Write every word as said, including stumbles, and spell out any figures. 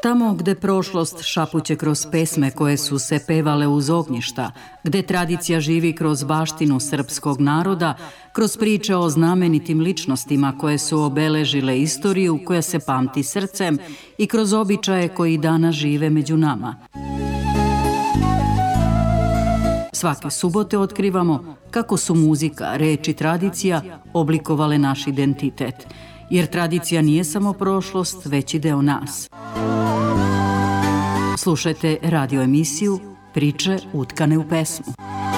Tamo gde prošlost šapuće kroz pesme koje su se pevale uz ognjišta, gde tradicija živi kroz baštinu srpskog naroda, kroz priče o znamenitim ličnostima koje su obeležile istoriju koja se pamti srcem i kroz običaje koji danas žive među nama. Svake subote otkrivamo kako su muzika, reč i tradicija oblikovale naš identitet, jer tradicija nije samo prošlost, već i deo nas. Slušajte radio emisiju Priče utkane u pesmu.